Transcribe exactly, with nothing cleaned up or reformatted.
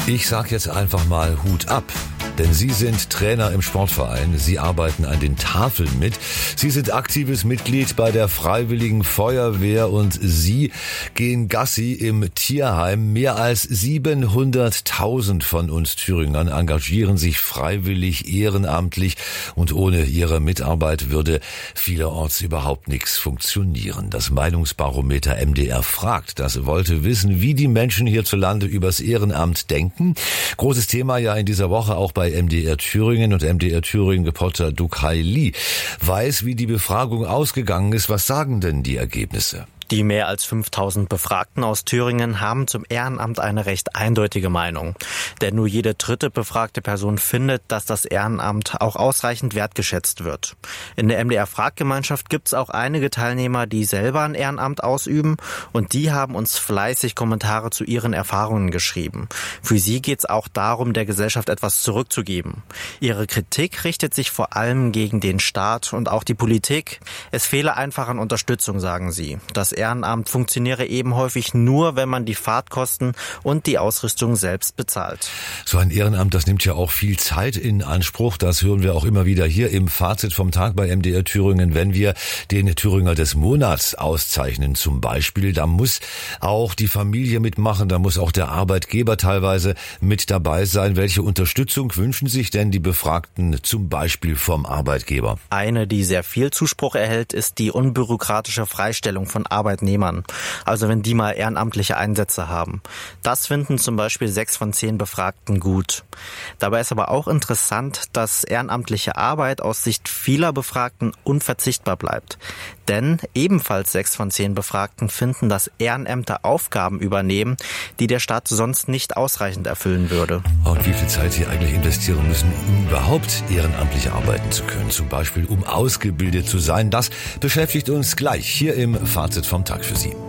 Ich sag jetzt einfach mal Hut ab. Denn Sie sind Trainer im Sportverein, Sie arbeiten an den Tafeln mit, Sie sind aktives Mitglied bei der Freiwilligen Feuerwehr und Sie gehen Gassi im Tierheim. Mehr als siebenhunderttausend von uns Thüringern engagieren sich freiwillig, ehrenamtlich und ohne ihre Mitarbeit würde vielerorts überhaupt nichts funktionieren. Das Meinungsbarometer M D R fragt, das wollte wissen, wie die Menschen hierzulande übers Ehrenamt denken. Großes Thema ja in dieser Woche auch bei M D R Thüringen und M D R Thüringen-Reporter Dukai Lee weiß, wie die Befragung ausgegangen ist. Was sagen denn die Ergebnisse? Die mehr als fünftausend Befragten aus Thüringen haben zum Ehrenamt eine recht eindeutige Meinung. Denn nur jede dritte befragte Person findet, dass das Ehrenamt auch ausreichend wertgeschätzt wird. In der M D R-Fraggemeinschaft gibt es auch einige Teilnehmer, die selber ein Ehrenamt ausüben und die haben uns fleißig Kommentare zu ihren Erfahrungen geschrieben. Für sie geht es auch darum, der Gesellschaft etwas zurückzugeben. Ihre Kritik richtet sich vor allem gegen den Staat und auch die Politik. Es fehle einfach an Unterstützung, sagen sie. Das Ehrenamt funktioniere eben häufig nur, wenn man die Fahrtkosten und die Ausrüstung selbst bezahlt. So ein Ehrenamt, das nimmt ja auch viel Zeit in Anspruch. Das hören wir auch immer wieder hier im Fazit vom Tag bei M D R Thüringen. Wenn wir den Thüringer des Monats auszeichnen zum Beispiel, da muss auch die Familie mitmachen, da muss auch der Arbeitgeber teilweise mit dabei sein. Welche Unterstützung wünschen sich denn die Befragten zum Beispiel vom Arbeitgeber? Eine, die sehr viel Zuspruch erhält, ist die unbürokratische Freistellung von Arbeitgebern. Arbeitnehmern, also wenn die mal ehrenamtliche Einsätze haben. Das finden zum Beispiel sechs von zehn Befragten gut. Dabei ist aber auch interessant, dass ehrenamtliche Arbeit aus Sicht vieler Befragten unverzichtbar bleibt. Denn ebenfalls sechs von zehn Befragten finden, dass Ehrenämter Aufgaben übernehmen, die der Staat sonst nicht ausreichend erfüllen würde. Und wie viel Zeit Sie eigentlich investieren müssen, um überhaupt ehrenamtlich arbeiten zu können, zum Beispiel um ausgebildet zu sein, das beschäftigt uns gleich hier im Fazit vom Tag für Sie.